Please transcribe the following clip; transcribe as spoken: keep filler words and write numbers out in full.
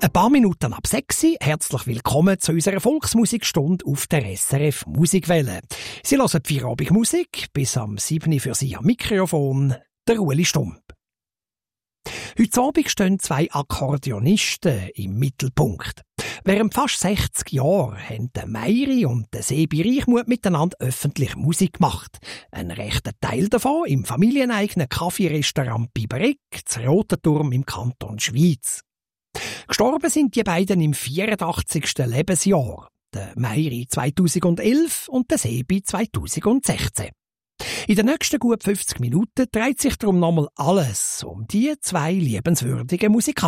Ein paar Minuten ab sechs. Herzlich willkommen zu unserer Volksmusikstunde auf der S R F Musikwelle. Sie hören die Feierabendmusik bis am sieben für Sie am Mikrofon, der Ueli Stump. Heute Abend stehen zwei Akkordeonisten im Mittelpunkt. Während fast sechzig Jahren haben der Meiri und der Sebi Reichmuth miteinander öffentlich Musik gemacht. Ein rechter Teil davon im familieneigenen Kaffeerestaurant Bibereg, zu Rotenturm im Kanton Schwyz. Gestorben sind die beiden im vierundachtzigsten Lebensjahr. Der Meiri zweitausendelf und der Sebi zweitausendsechzehn. In den nächsten gut fünfzig Minuten dreht sich darum nochmal alles um die zwei liebenswürdigen Musikanten.